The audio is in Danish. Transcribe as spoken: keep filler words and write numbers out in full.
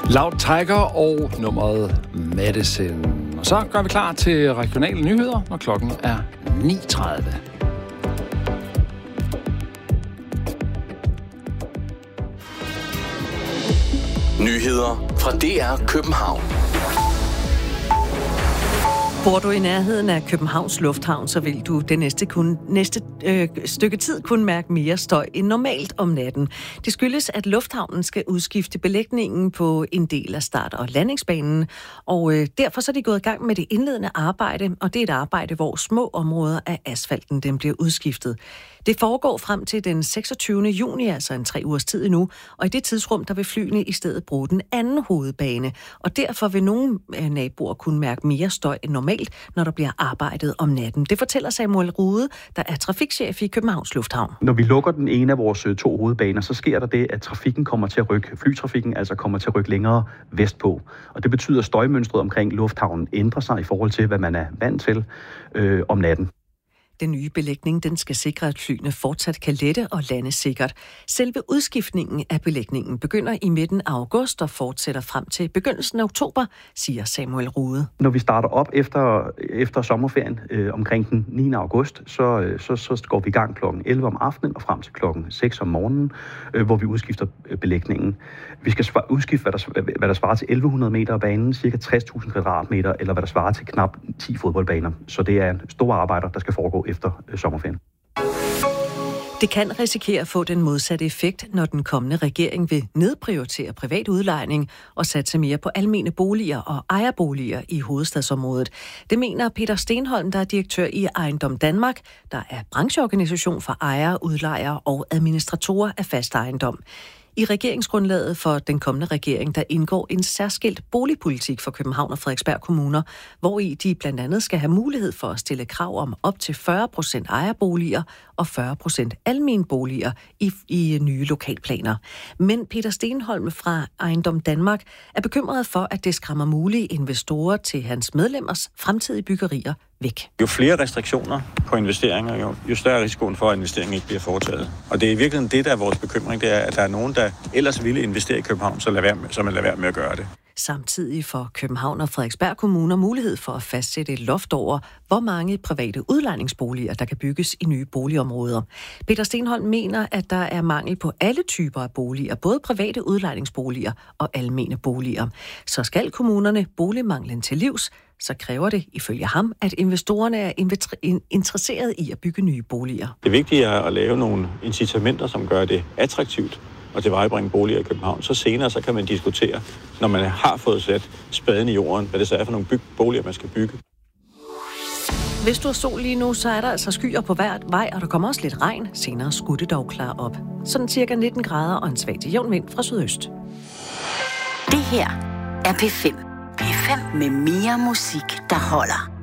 Loud Tiger og nummeret Medicine. Og så gør vi klar til regionale nyheder, når klokken er ni tredive. Nyheder fra D R København. Bor du i nærheden af Københavns Lufthavn, så vil du det næste, kun, næste øh, stykke tid kunne mærke mere støj end normalt om natten. Det skyldes, at lufthavnen skal udskifte belægningen på en del af start- og landingsbanen, og øh, derfor så er de gået i gang med det indledende arbejde, og det er et arbejde, hvor små områder af asfalten den bliver udskiftet. Det foregår frem til den seksogtyvende juni, altså en tre ugers tid endnu, og i det tidsrum, der vil flyene i stedet bruge den anden hovedbane, og derfor vil nogle naboer kunne mærke mere støj end normalt, når der bliver arbejdet om natten. Det fortæller Samuel Rude, der er trafikchef i Københavns Lufthavn. Når vi lukker den ene af vores to hovedbaner, så sker der det, at trafikken kommer til at rykke, flytrafikken altså kommer til at rykke længere vestpå. Og det betyder, at støjmønstret omkring lufthavnen ændrer sig i forhold til, hvad man er vant til øh, om natten. Den nye belægning den skal sikre, at flyene fortsat kan lette og lande sikkert. Selve udskiftningen af belægningen begynder i midten af august og fortsætter frem til begyndelsen af oktober, siger Samuel Rude. Når vi starter op efter, efter sommerferien øh, omkring den niende august, så, så, så går vi i gang klokken elleve om aftenen og frem til klokken seks om morgenen, øh, hvor vi udskifter belægningen. Vi skal udskifte, hvad der, hvad der svarer til elleve hundrede meter af banen, cirka tres tusind kvadratmeter, eller hvad der svarer til knap ti fodboldbaner. Så det er en stor arbejde, der skal foregå efter sommerferien. Det kan risikere at få den modsatte effekt, når den kommende regering vil nedprioritere privat udlejning og satse mere på almene boliger og ejerboliger i hovedstadsområdet. Det mener Peter Stenholm, der er direktør i Ejendom Danmark, der er brancheorganisation for ejere, udlejere og administratorer af fast ejendom. I regeringsgrundlaget for den kommende regering, der indgår en særskilt boligpolitik for København og Frederiksberg kommuner, hvor i de blandt andet skal have mulighed for at stille krav om op til fyrre procent ejerboliger og fyrre procent almenboliger i, i nye lokalplaner. Men Peter Stenholm fra Ejendom Danmark er bekymret for, at det skræmmer mulige investorer til hans medlemmers fremtidige byggerier væk. Jo flere restriktioner på investeringer, jo, jo større risikoen for, at investeringen ikke bliver foretaget. Og det er i virkeligheden det, der er vores bekymring, det er, at der er nogen, der ellers ville investere i København, så lad være med, så man lader være med at gøre det. Samtidig får København og Frederiksberg kommuner mulighed for at fastsætte et loft over, hvor mange private udlejningsboliger, der kan bygges i nye boligområder. Peter Stenholm mener, at der er mangel på alle typer af boliger, både private udlejningsboliger og almene boliger. Så skal kommunerne boligmanglen til livs, så kræver det, ifølge ham, at investorerne er interesseret i at bygge nye boliger. Det vigtige er at lave nogle incitamenter, som gør det attraktivt og tilvejebringe boliger i København. Så senere så kan man diskutere, når man har fået sat spaden i jorden, hvad det så er for nogle byg- boliger, man skal bygge. Hvis du har sol lige nu, så er der altså skyer på hver vej, og der kommer også lidt regn. Senere skulle det dog klare op. Sådan cirka nitten grader og en svag til jævn vind fra sydøst. Det her er P fem. P fem med mere musik, der holder.